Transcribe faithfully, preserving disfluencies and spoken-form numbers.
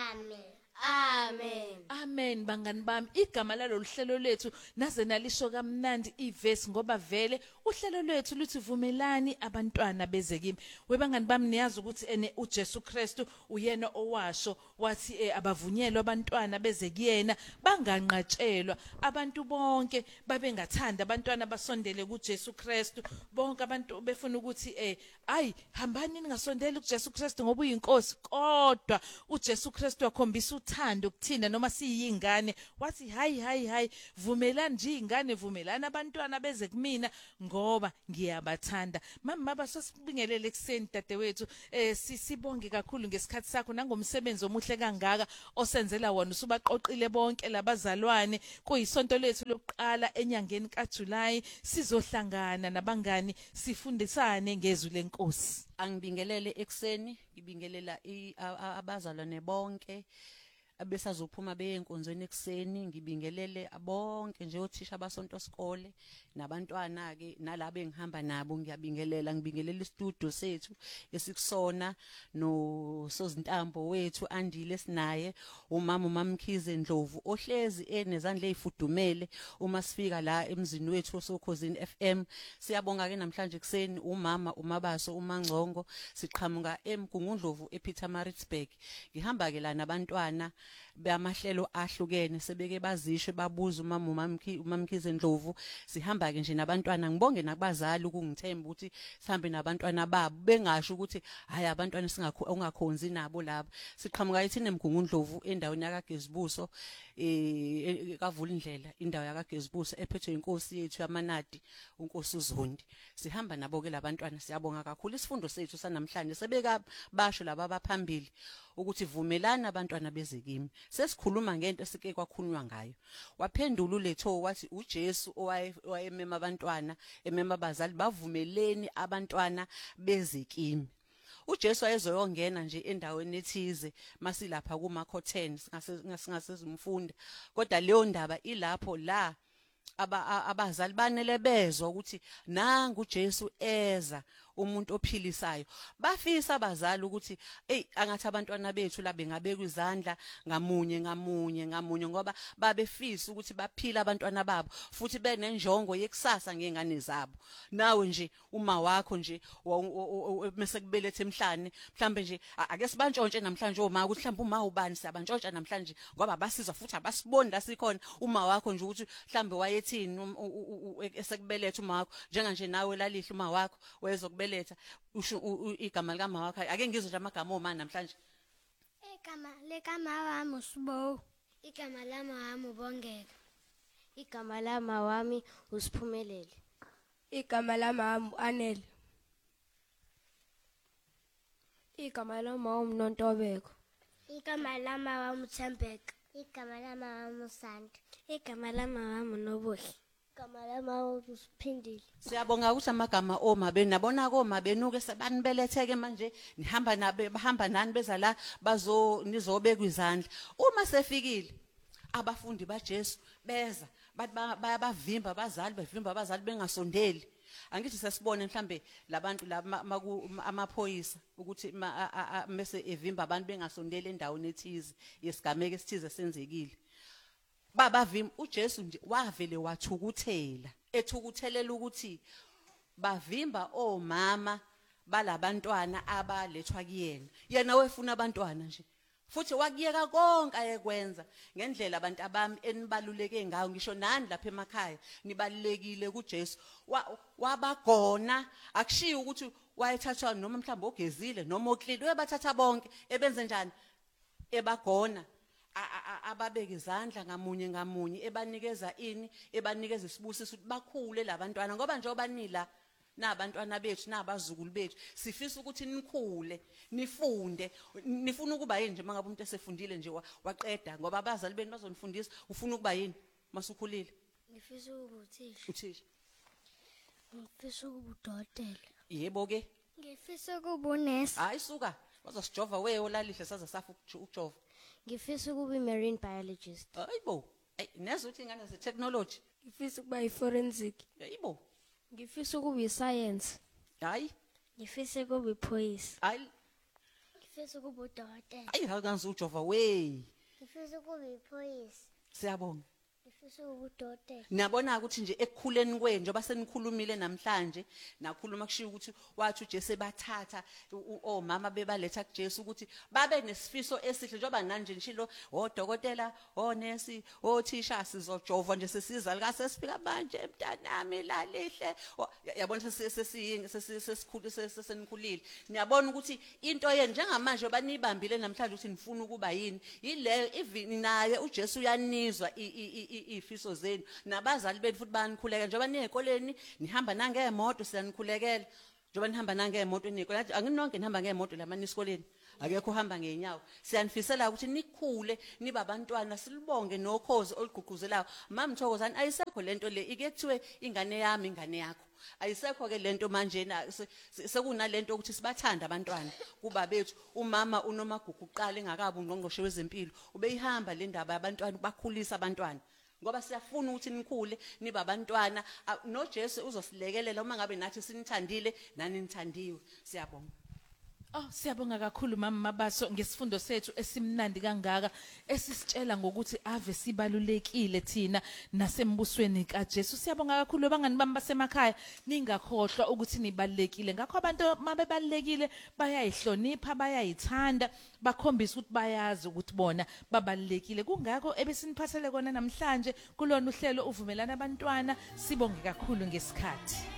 Amen. Amen. Amen bangani bami igama lalolu hlelo lethu naze nalisho kamnandi ivesi ngoba vele uhlelo lethu luthi vumelani abantwana beze kimi webangani bami niyazi ukuthi ene uJesu Kristu uyena owasho wathi eh, abavunyelwa abantwana beze kuyena banganqatshelwa abantu bonke babengathanda abantwana basondele kuJesu Kristu bonke abantu befuna ukuthi eh ayi hambani ningasondeli kuJesu Kristu ngoba uyinkosi kodwa uJesu Kristu wakhombisa uthando kuthina noma siyingane wathi hayi hayi hayi vumelani nje ingane vumelani abantwana beze kumina ngoba ngiyabathanda mama baba sosibingelele ekseni dadewethu eh sisibonge kakhulu ngesikhathi sakho nangomsebenzi omuhle kangaka osenzela wona usubaqoqile bonke labazalwane kuyisonto lethu lokuqala enyangeni kaJuly sizohlangana nabangani sifundisane ngezwi lenkosi. Angibingelele ekseni ngibingelela abazalwane bonke abesazophuma beyenkonzweni ekseni ngibingelele bonke nje othisha abasonto sikole nabantwana ke nalabo engihamba nabo ngiyabingelela ngibingelela istudio sethu esikusona no sozintambo wethu Andile sinaye umama uMamkhize Ndlovu ohlezi enezandla ezifudumele uma sifika la emzini wethu osokhosini F M siyabonga ke namhlanje ekseni umama uMabaso uMangcongo siqhamuka eMgungundlovu ePietermaritzburg ngihamba ke la nabantwana bamahlelo ahlukene sebeke bazisho babuza umama uMamkhize Ndlovu sihamba ke nje nabantwana ngibonge nakubazali ukungithemba ukuthi sihambe nabantwana babo bengasho ukuthi hayi abantwana singakho ungakhonzi nabo labo siqhamuka ithini eMgungundlovu endaweni yakaGezibuso eh kavula indlela indawo yakaGezibuso ephethwe inkosi yethu yaManadi unkosi uZondi sihamba nabo ke labantwana siyabonga kakhulu isifundo sethu sanamhlanje sebeka basho laba abaphambili ukuthi vumelana abantwana beze kimi sesikhuluma ngento esike kwakhulunywa ngayo waphendula uletho wathi uJesu owayemema abantwana emema abazali bavumeleni abantwana beze kimi uJesu ayezoyongena nje endaweni ethize masilapha kuma curtain singasezimfunda kodwa leyo ndaba ilapho la abazali banele bezwa ukuthi nangu uJesu eza umuntu ophilisayo bafisa abazali ukuthi hey angathi abantwana bethu la bengabeka izandla ngamunye ngamunye ngamunye ngoba babefisa ukuthi baphile abantwana babo futhi benenjongo yekusasa ngengane zabo nawe nje uma wakho nje mase kubelethe emhlane mhlambe nje ake sibantshontshe namhlanje oma ukuthi mhlambe uma ubani siyabantshontsha namhlanje ngoba basizwa futhi abasiboni la sikhona uma wakho nje ukuthi mhlambe wayethini esekubelethe uma wakho njenga nje nawe lalihle uma wakho wezokubele letha usho igama likama wakho ake ngizwe nje amagama omani namhlanje igama lekama wami uSibo igama lami wami uBongeka igama lami wami uSiphumelele igama lami wami uAnel igama lami wami uNontobeko igama lami wami uThembeka igama lami wami uSandi igama lami wami uNobuhle igama lami uSiphindile. Siyabonga ukuthi amagama oma benabona koma benuke sebanibeletheke manje nihamba nabe bahamba nani beza la bazo nizobeka izandla uma sefikile abafundi baJesu beza bathi bayabavimba abazali bevimba abazali bengasondeli angithi sesibone mhlambe labantu la amaphoyisa ukuthi mase evimba abantu bengasondeli endaweni ethize yesigameke esithize senzekile baba vim uJesu nje wavele wathukuthela ethukuthelela ukuthi bavimba omama balabantwana abalethwa kuyena yena wefuna abantwana nje futhi wakuyeka konke ayekwenza ngendlela abantu abami enibaluleke ngayo ngisho nani lapha emakhaya nibalulekile kuJesu wabagona akushiya ukuthi wayethathwa noma mhlawumbe ogezile noma oklini uyabathatha bonke ebenze njani ebagona ababeka izandla ngamunye ngamunye ebanikeza ini ebanikeza isibusiso ukuthi bakhule labantwana ngoba njengoba nila nabantwana bethu nabazukulu bethu sifisa ukuthi nikhule nifunde nifuna ukuba yini nje mangabe umuntu esefundile nje waqeda ngoba abazali benu bazonifundisa ufuna ukuba yini masukhulile ngifisa ukuba uthisha uthisha ngifisa ukuba udokotela yebo ke ngifisa ukuba unesi hayi suka wazosijova wewe olalihle saza safa ukujova ngifisa ukuba marine biologist hayibo nezwe uthi ingane ze technology ngifisa ukuba i-forensic hayibo ngifisa ukuba i-science hayi ngifisa ukuba ipolice hayi Ngifisa ukuba udokotela. Ayi hakanzi ujova we. Ngifisa ukuba iphoyisa. Siyabonga. Ngifisa ukuba udokotela. Niyabona ukuthi nje ekukhuleni kwenu njengoba senikhulumile namhlanje nakhuluma kushiya ukuthi wathi uJesu bathatha omama bebaletha kuJesu ukuthi babe nesifiso esihle njengoba nanje nshilo odokotela onesi othisha sizojova nje sesiza lika sesifika manje mntanami lalihle yabona sesiyingi sesikhulu sesenikhulile niyabona ukuthi into yenu njengamanje banibambile namhlanje ukuthi nifuna ukuba yini ile even naye uJesu uyanizwa ifiso zenu nabazali benu futhi bayanikhuleka njengoba niyekoleni nihamba nangeemoto siyanikhulekela njengoba nihamba nangeemoto niyekoleni anginonke nihamba ngeemoto lamani esikoleni akekho uhamba ngenyawo siyanifisela ukuthi nikhule niba abantwana silibonge nokhozi olugqugquzelayo mama Mthokozani ayisekho lento le ike kuthiwe ingane yami ingane yakho ayisekho ke lento manje na sekunalento ukuthi sibathanda abantwana kuba bethu umama unomagugu uqala engakabi ungqongqoshe wezempilo ubeyihamba le ndaba yabantwana bakhulisa abantwana ngoba siyafuna ukuthi nikhule niba abantwana noJesu uzosilekelela uma ngabe nathi sinithandile nani nithandiwe siyabonga. Oh siyabonga kakhulu mama Mabaso ngesifundo sethu esimnandi kangaka esisitshela ngokuthi ave sibalulekile thina nasembusweni kaJesu. Siyabonga kakhulu abangani bami basemakhaya ningakhohlwa ukuthi nibalulekile. Ngakho abantu mabebalulekile bayayihlonipha bayayithanda bakhombisa ukuthi bayazi ukuthi bona babalulekile. Kungakho ebesiniphathele kona namhlanje kulona uhlelo uvumelana abantwana sibonge kakhulu ngesikhathi.